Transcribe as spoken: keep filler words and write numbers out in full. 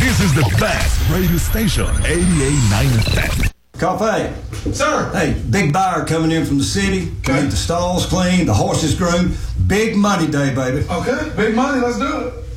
This is the best radio station, eighty-eight point nine F M. Coffee. Sir. Hey, big buyer coming in from the city. Okay. Need the stalls clean, the horses groomed. Big money day, baby. Okay, big money, let's do it.